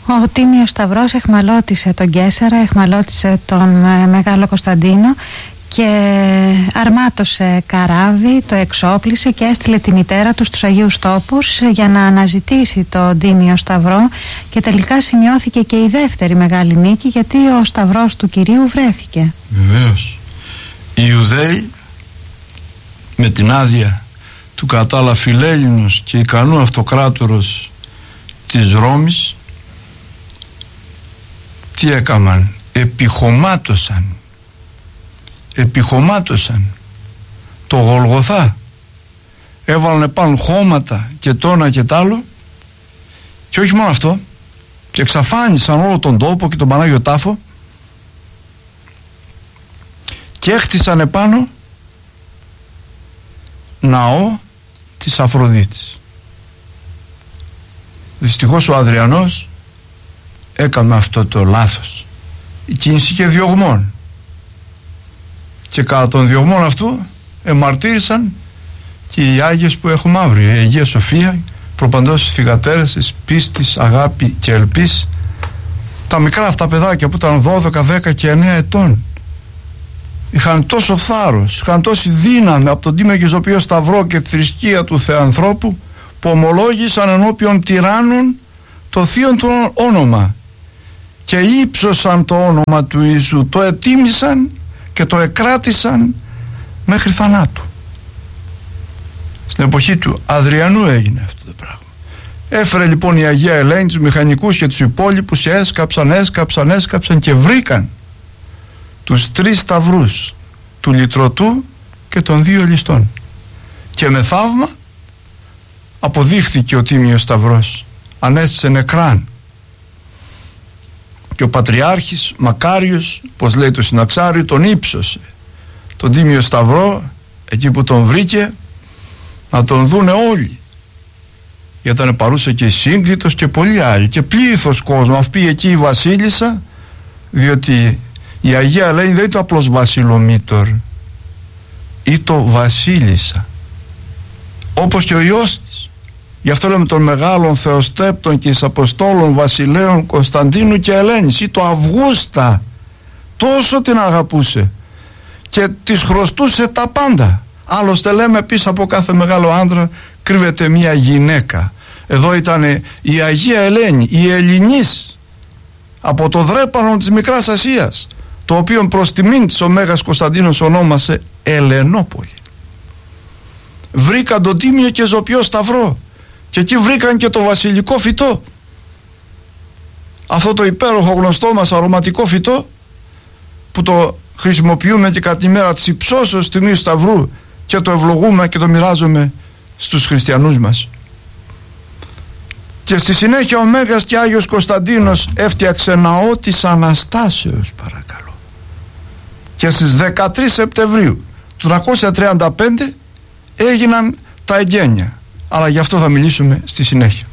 Ο Τίμιος Σταυρός εχμαλώτισε τον Καίσαρα, εχμαλώτισε τον Μεγάλο Κωνσταντίνο και αρμάτωσε καράβι, το εξόπλισε και έστειλε τη μητέρα του στους Αγίους Τόπους για να αναζητήσει τον Τίμιο Σταυρό, και τελικά σημειώθηκε και η δεύτερη μεγάλη νίκη, γιατί ο Σταυρός του Κυρίου βρέθηκε. Βεβαίως. Οι Ιουδαίοι, με την άδεια του κατάλα φιλέλληνος και ικανού αυτοκράτορος της Ρώμης, τι έκαναν? Επιχωμάτωσαν το Γολγοθά, έβαλαν επάνω χώματα και το ένα και τ' άλλο, και όχι μόνο αυτό, και εξαφάνισαν όλο τον τόπο και τον Πανάγιο Τάφο και έχτισαν επάνω ναό της Αφροδίτης. Δυστυχώς ο Αδριανός έκανε αυτό το λάθος, η κίνηση και διωγμών, και κατά των διωγμών αυτού εμαρτύρησαν και οι Άγιες που έχουμε αύριο, η Αγία Σοφία, προπαντός θυγατέρες της πίστης, αγάπη και ελπίς, τα μικρά αυτά παιδάκια που ήταν 12, 10 και 9 ετών, είχαν τόσο θάρρος, είχαν τόση δύναμη από τον Τίμιο και Ζωπίο Σταυρό και τη θρησκεία του Θεανθρώπου, που ομολόγησαν ενώπιον τυράννων το θείον του όνομα και ύψωσαν το όνομα του Ιησού, το ετίμησαν και το εκράτησαν μέχρι θανάτου. Στην εποχή του Αδριανού έγινε αυτό το πράγμα. Έφερε λοιπόν η Αγία Ελένη τους μηχανικούς και τους υπόλοιπους και έσκαψαν και βρήκαν τους 3 σταυρούς του Λυτρωτού και των 2 ληστών, και με θαύμα αποδείχθηκε ο Τίμιος Σταυρός, ανέστησε νεκράν, και ο Πατριάρχης Μακάριος, πως λέει το Συναξάριο, τον ύψωσε τον Τίμιο Σταυρό εκεί που τον βρήκε, να τον δούνε όλοι, γιατί ήταν παρούσα και η Σύγκλιτος και πολλοί άλλοι και πλήθος κόσμο. Αυτή εκεί η βασίλισσα, διότι η Αγία Ελένη δεν ήταν απλώς βασιλομήτωρ, ήταν βασίλισσα, όπως και ο Υιός της. Γι' αυτό λέμε των μεγάλων Θεοστέπτων και εις Αποστόλων βασιλέων Κωνσταντίνου και Ελένης, ή το Αυγούστα. Τόσο την αγαπούσε και της χρωστούσε τα πάντα. Άλλωστε λέμε πίσω από κάθε μεγάλο άντρα κρύβεται μια γυναίκα. Εδώ ήταν η Αγία Ελένη, η Ελληνής, από το δρέπανο της Μικράς Ασίας, το οποίο προς τιμήν της ο Μέγας Κωνσταντίνος ονόμασε Ελενόπολη. Βρήκαν τον Τίμιο και Ζωπιό Σταυρό, και εκεί βρήκαν και το βασιλικό φυτό, αυτό το υπέροχο γνωστό μας αρωματικό φυτό, που το χρησιμοποιούμε και κατά τη μέρα της υψώσεως τιμής Σταυρού και το ευλογούμε και το μοιράζουμε στους χριστιανούς μας. Και στη συνέχεια ο Μέγας και Άγιος Κωνσταντίνος έφτιαξε ναό της Αναστάσεως, παρακαλώ, και στις 13 Σεπτεμβρίου του 335 έγιναν τα εγγένεια, αλλά γι' αυτό θα μιλήσουμε στη συνέχεια.